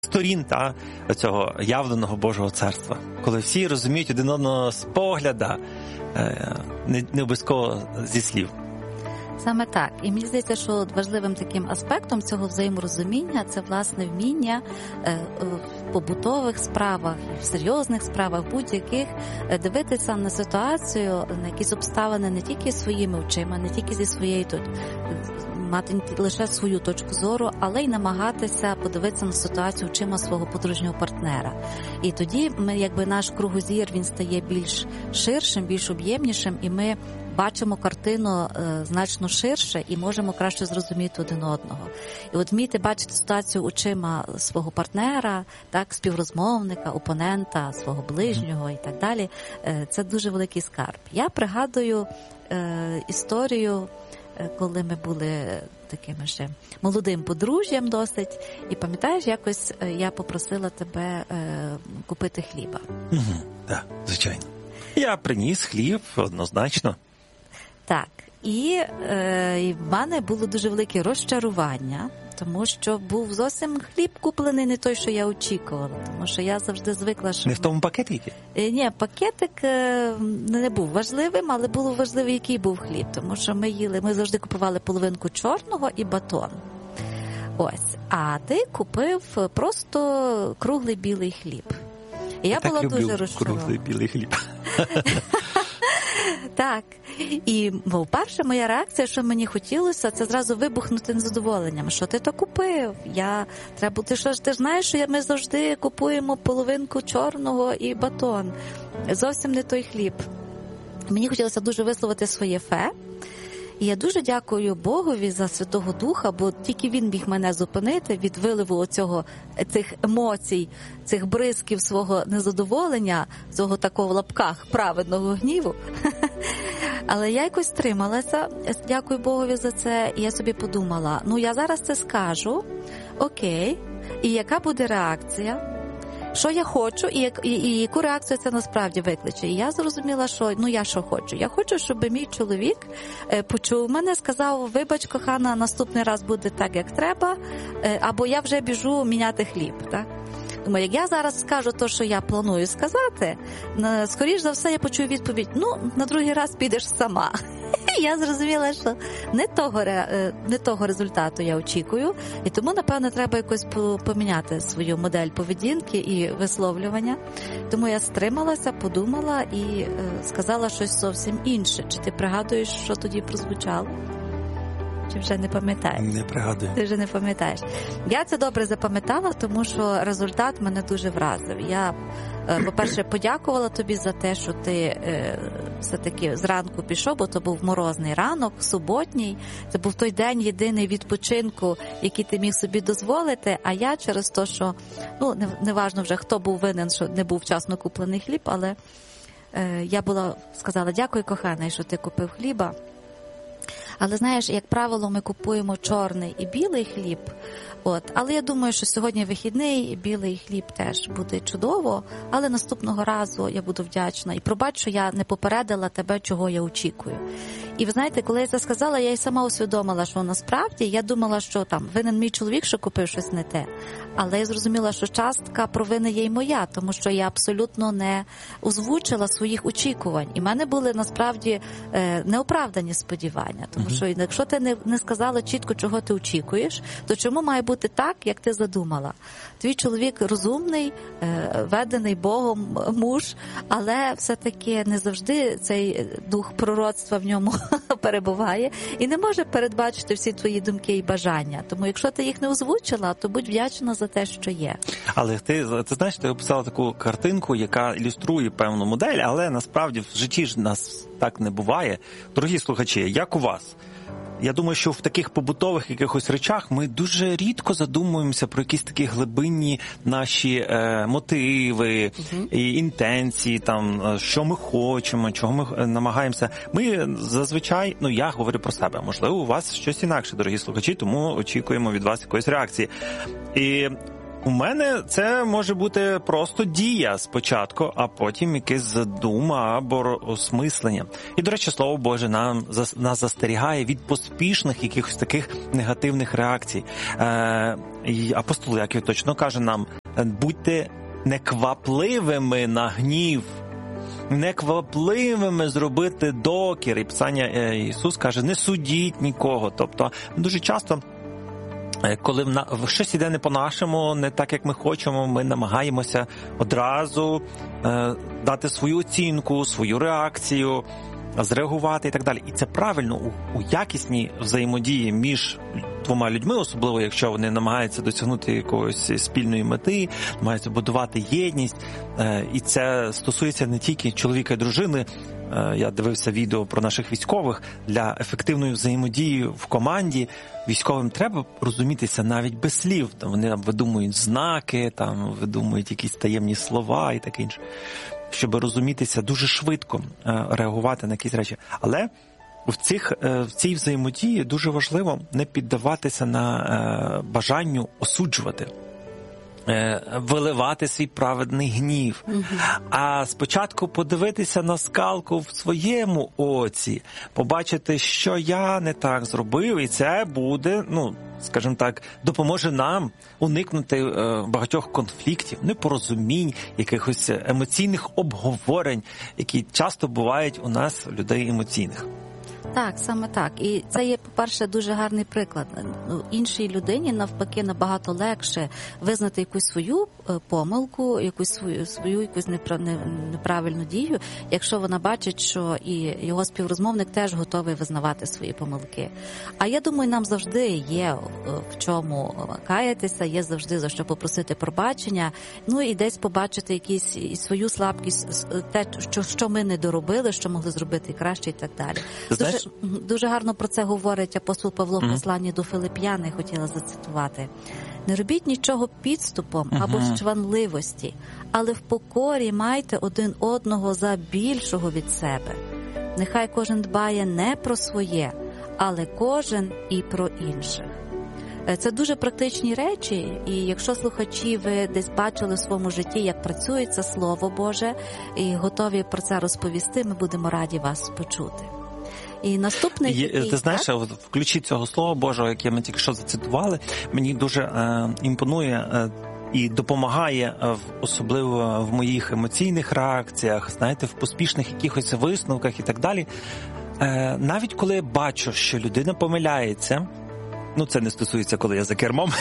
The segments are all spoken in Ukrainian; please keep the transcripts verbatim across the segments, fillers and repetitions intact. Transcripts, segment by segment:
сторін та цього явленого Божого царства, коли всі розуміють один одного з погляда, не, не обов'язково зі слів. Саме так. І мені здається, що важливим таким аспектом цього взаєморозуміння – це, власне, вміння в побутових справах, в серйозних справах, будь-яких, дивитися на ситуацію, на якісь обставини не тільки своїми очима, не тільки зі своєї тут, мати лише свою точку зору, але й намагатися подивитися на ситуацію очима свого подружнього партнера. І тоді ми, якби наш кругозір, він стає більш ширшим, більш об'ємнішим, і ми бачимо картину е, значно ширше і можемо краще зрозуміти один одного. І от вміти бачити ситуацію очима свого партнера, так, співрозмовника, опонента, свого ближнього і так далі, е, це дуже великий скарб. Я пригадую е, історію, е, коли ми були такими ще молодим подружжям досить, і пам'ятаєш, якось я попросила тебе е, купити хліба. Угу, так, звичайно. Я приніс хліб, однозначно. Так, і, е, і в мене було дуже велике розчарування, тому що був зовсім хліб куплений не той, що я очікувала, тому що я завжди звикла, що... Не в тому пакетикі? Е, ні, пакетик е, не був важливим, але було важливо, який був хліб, тому що ми їли, ми завжди купували половинку чорного і батон. Ось, а ти купив просто круглий білий хліб. І я, я була дуже розчарована. Круглий білий хліб. Так. І, по-перше, моя реакція, що мені хотілося, це зразу вибухнути незадоволенням. Що ти то купив? Я треба, ти що ж ти знаєш, що ми завжди купуємо половинку чорного і батон. Зовсім не той хліб. Мені хотілося дуже висловити своє фе. І я дуже дякую Богові за Святого Духа, бо тільки Він міг мене зупинити від виливу оцього, цих емоцій, цих бризків свого незадоволення, цього такого в лапках праведного гніву. Але я якось трималася, дякую Богові за це, і я собі подумала, ну я зараз це скажу, окей, і яка буде реакція? Що я хочу і, як, і, і яку реакцію це насправді викличе. І я зрозуміла, що ну я що хочу. Я хочу, щоб мій чоловік е, почув мене, сказав, вибач, кохана, наступний раз буде так, як треба, е, або я вже біжу міняти хліб. Так? Думаю, як я зараз скажу те, що я планую сказати, на, скоріш за все я почую відповідь, ну, на другий раз підеш сама. Я зрозуміла, що не того, не того результату я очікую, і тому, напевно, треба якось поміняти свою модель поведінки і висловлювання. Тому я стрималася, подумала і сказала щось зовсім інше. Чи ти пригадуєш, що тоді прозвучало? Чи вже не пам'ятаєш? Не пригадую. Ти вже не пам'ятаєш. Я це добре запам'ятала, тому що результат мене дуже вразив. Я, по-перше, подякувала тобі за те, що ти е, все-таки зранку пішов, бо то був морозний ранок, суботній. Це був той день єдиний відпочинку, який ти міг собі дозволити, а я через те, що, ну, неважно вже, хто був винен, що не був вчасно куплений хліб, але е, я була, сказала, дякую, коханий, що ти купив хліба. Але, знаєш, як правило, ми купуємо чорний і білий хліб. От. Але я думаю, що сьогодні вихідний, і білий хліб теж буде чудово, але наступного разу я буду вдячна. І пробач, що я не попередила тебе, чого я очікую. І ви знаєте, коли я це сказала, я й сама усвідомила, що насправді я думала, що там винен мій чоловік, що купив щось не те. Але я зрозуміла, що частка провини є й моя, тому що я абсолютно не озвучила своїх очікувань. І в мене були насправді неоправдані сподівання. Тому що якщо ти не, не сказала чітко, чого ти очікуєш, то чому має бути так, як ти задумала? Твій чоловік розумний, ведений Богом муж, але все-таки не завжди цей дух пророцтва в ньому перебуває і не може передбачити всі твої думки і бажання. Тому якщо ти їх не озвучила, то будь вдячна за те, що є. Але ти, ти знаєш, ти описала таку картинку, яка ілюструє певну модель, але насправді в житті ж нас так не буває. Дорогі слухачі, як у вас? Я думаю, що в таких побутових якихось речах ми дуже рідко задумуємося про якісь такі глибинні наші е, мотиви, uh-huh. і інтенції, там, що ми хочемо, чого ми намагаємося. Ми зазвичай, ну я говорю про себе, можливо, у вас щось інакше, дорогі слухачі, тому очікуємо від вас якоїсь реакції. І У мене це може бути просто дія спочатку, а потім якась задума або осмислення. І, до речі, Слово Боже нам, нас застерігає від поспішних якихось таких негативних реакцій. Е, і апостол Яків точно каже нам, будьте неквапливими на гнів, неквапливими зробити докір. І Писання Ісус каже, не судіть нікого. Тобто дуже часто, коли в щось іде не по-нашому, не так, як ми хочемо, ми намагаємося одразу е, дати свою оцінку, свою реакцію, зреагувати і так далі. І це правильно у, у якісній взаємодії між двома людьми, особливо якщо вони намагаються досягнути якоїсь спільної мети, намагаються будувати єдність. Е, і це стосується не тільки чоловіка і дружини. Е, я дивився відео про наших військових. Для ефективної взаємодії в команді військовим треба розумітися навіть без слів. Там вони видумують знаки, там видумують якісь таємні слова і таке інше, щоб розумітися дуже швидко, е, реагувати на якісь речі. Але в цих, в цій взаємодії дуже важливо не піддаватися на е, бажанню осуджувати, е, виливати свій праведний гнів, угу. а спочатку подивитися на скалку в своєму оці, побачити, що я не так зробив, і це буде, ну, скажімо так, допоможе нам уникнути е, багатьох конфліктів, непорозумінь, якихось емоційних обговорень, які часто бувають у нас, людей емоційних. Так, саме так. І це є, по-перше, дуже гарний приклад. Іншій людині, навпаки, набагато легше визнати якусь свою помилку, якусь свою, свою якусь неправильну дію, якщо вона бачить, що і його співрозмовник теж готовий визнавати свої помилки. А я думаю, нам завжди є в чому каятися, є завжди за що попросити пробачення, ну і десь побачити якісь і свою слабкість, те, що, що ми не доробили, що могли зробити краще і так далі. Дуже, дуже гарно про це говорить апостол Павло в посланні до Филип'ян, я хотіла зацитувати. «Не робіть нічого підступом або з чванливості, але в покорі майте один одного за більшого від себе. Нехай кожен дбає не про своє, але кожен і про інших». Це дуже практичні речі, і якщо слухачі ви десь бачили в своєму житті, як працює це Слово Боже, і готові про це розповісти, ми будемо раді вас почути. І наступний... Є, ти знаєш, от в ключі цього Слова Божого, яке ми тільки що зацитували, мені дуже е, імпонує е, і допомагає, е, особливо в моїх емоційних реакціях, знаєте, в поспішних якихось висновках і так далі. Е, навіть коли я бачу, що людина помиляється, ну, це не стосується, коли я за кермом.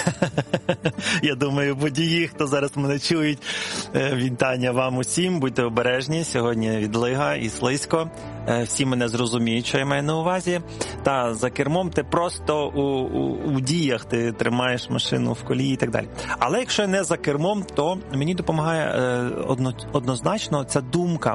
Я думаю, водії, хто зараз мене чують, вітання вам усім, будьте обережні, сьогодні відлига і слизько. Всі мене зрозуміють, що я маю на увазі. Та за кермом ти просто у, у, у діях, ти тримаєш машину в колії і так далі. Але якщо я не за кермом, то мені допомагає одно, однозначно ця думка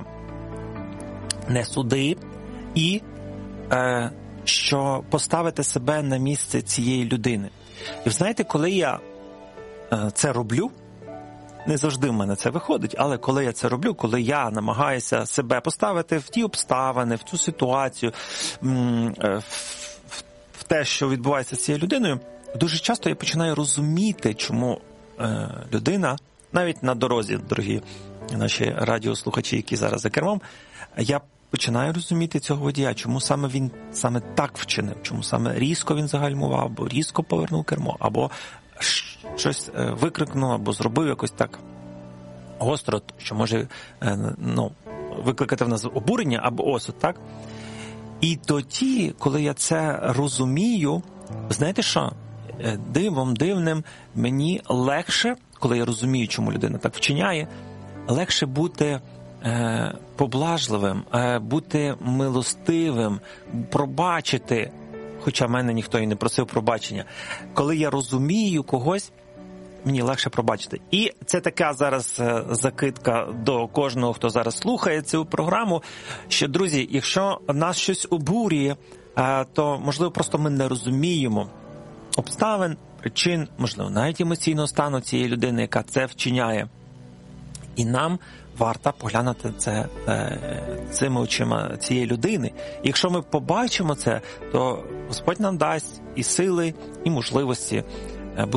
не суди і е, що поставити себе на місце цієї людини. І ви знаєте, коли я е, це роблю, не завжди в мене це виходить, але коли я це роблю, коли я намагаюся себе поставити в ті обставини, в цю ситуацію, м, е, в, в те, що відбувається з цією людиною, дуже часто я починаю розуміти, чому е, людина, навіть на дорозі, дорогі наші радіослухачі, які зараз за кермом, я починаю розуміти цього водія, чому саме він саме так вчинив, чому саме різко він загальмував, або різко повернув кермо, або щось викрикнув, або зробив якось так гостро, що може ну, викликати в нас обурення або осуд, так? І тоді, коли я це розумію, знаєте що? Дивом дивним мені легше, коли я розумію, чому людина так вчиняє, легше бути поблажливим, бути милостивим, пробачити, хоча мене ніхто і не просив пробачення. Коли я розумію когось, мені легше пробачити. І це така зараз закидка до кожного, хто зараз слухає цю програму, що, друзі, якщо нас щось обурює, то, можливо, просто ми не розуміємо обставин, причин, можливо, навіть емоційного стану цієї людини, яка це вчиняє. І нам варто поглянути це цими очима цієї людини. І якщо ми побачимо це, то Господь нам дасть і сили, і можливості бути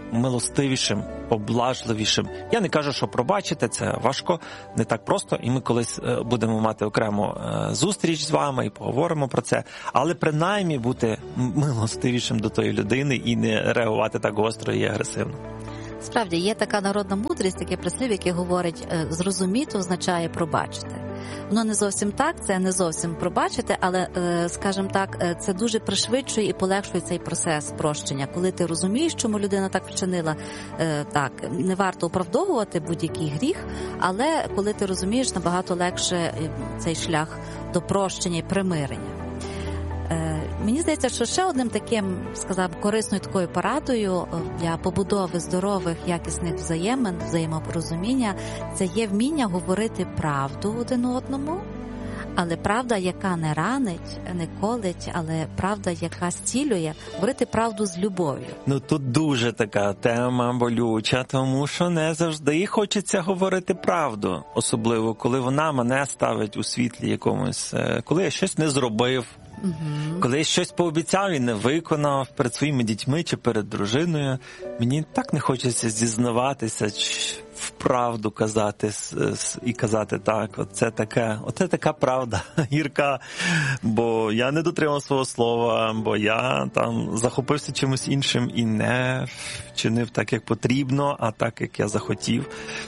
милостивішим, поблажливішим. Я не кажу, що пробачити, це важко, не так просто, і ми колись будемо мати окрему зустріч з вами і поговоримо про це, але принаймні бути милостивішим до тої людини і не реагувати так гостро і агресивно. Справді, є така народна мудрість, таке прислів, яке говорить, зрозуміти означає пробачити. Воно не зовсім так, це не зовсім пробачити, але, скажімо так, це дуже пришвидшує і полегшує цей процес прощення. Коли ти розумієш, чому людина так вчинила, так, не варто оправдовувати будь-який гріх, але коли ти розумієш, набагато легше цей шлях до прощення і примирення. Мені здається, що ще одним таким, сказав, корисною такою порадою для побудови здорових, якісних взаємин, взаємопорозуміння, це є вміння говорити правду один одному, але правда, яка не ранить, не колить, але правда, яка зцілює, говорити правду з любов'ю. Ну тут дуже така тема болюча, тому що не завжди хочеться говорити правду, особливо коли вона мене ставить у світлі якомусь, коли я щось не зробив. Угу. Коли я щось пообіцяв і не виконав перед своїми дітьми чи перед дружиною, мені так не хочеться зізнаватися, в правду казати і казати так, оце таке, оце така правда гірка, бо я не дотримав свого слова, бо я там захопився чимось іншим і не вчинив так, як потрібно, а так, як я захотів.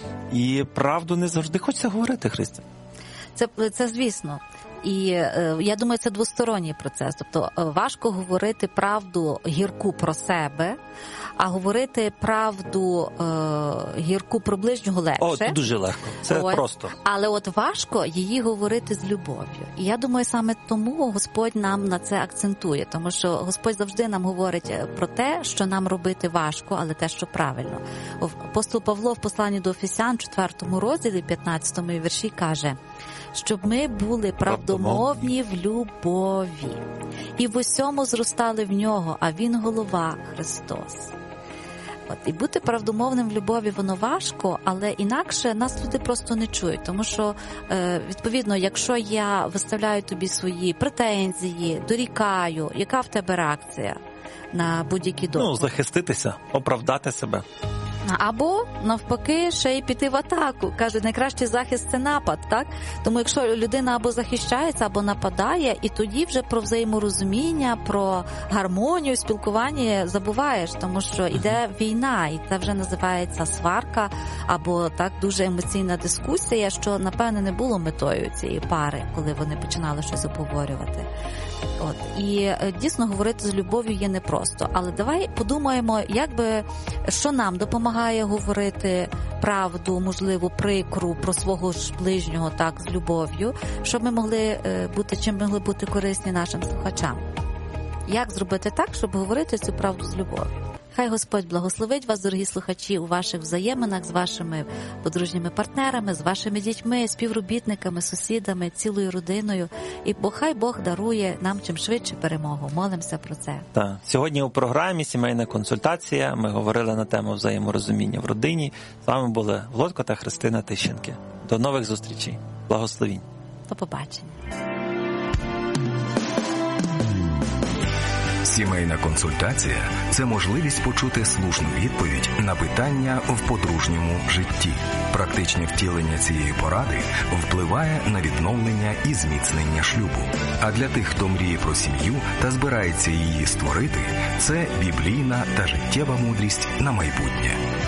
І правду не завжди хочеться говорити, Христя. Це, це звісно. І е, я думаю, це двосторонній процес. Тобто е, важко говорити правду гірку про себе, а говорити правду е, гірку про ближнього легше. О, це дуже легко. Це Ось. Просто. Але от важко її говорити з любов'ю. І я думаю, саме тому Господь нам на це акцентує. Тому що Господь завжди нам говорить про те, що нам робити важко, але те, що правильно. Апостол Павло в посланні до Ефесян, четвертому розділі, п'ятнадцятому вірші, каже, щоб ми були правдомовні в любові і в усьому зростали в нього, а він голова Христос. От, і бути правдомовним в любові воно важко, але інакше нас люди просто не чують, тому що, е, відповідно, якщо я виставляю тобі свої претензії, дорікаю, яка в тебе реакція на будь-які докази? Ну, захиститися, оправдати себе. Або, навпаки, ще й піти в атаку. Каже, найкращий захист – це напад, так? Тому якщо людина або захищається, або нападає, і тоді вже про взаєморозуміння, про гармонію, спілкування забуваєш, тому що йде війна, і це вже називається сварка, або так дуже емоційна дискусія, що, напевне, не було метою цієї пари, коли вони починали щось обговорювати. От. І дійсно говорити з любов'ю є непросто. Але давай подумаємо, як би, що нам допомагає говорити правду, можливо, прикру про свого ж ближнього, так, з любов'ю, щоб ми могли бути, чим могли бути корисні нашим слухачам. Як зробити так, щоб говорити цю правду з любов'ю? Хай Господь благословить вас, дорогі слухачі, у ваших взаєминах з вашими подружніми партнерами, з вашими дітьми, співробітниками, сусідами, цілою родиною. І хай Бог дарує нам чим швидше перемогу. Молимося про це. Так. Сьогодні у програмі «Сімейна консультація» ми говорили на тему взаєморозуміння в родині. З вами були Володько та Христина Тищенки. До нових зустрічей. Благословінь. До побачення. Сімейна консультація – це можливість почути слушну відповідь на питання в подружньому житті. Практичне втілення цієї поради впливає на відновлення і зміцнення шлюбу. А для тих, хто мріє про сім'ю та збирається її створити, це біблійна та життєва мудрість на майбутнє.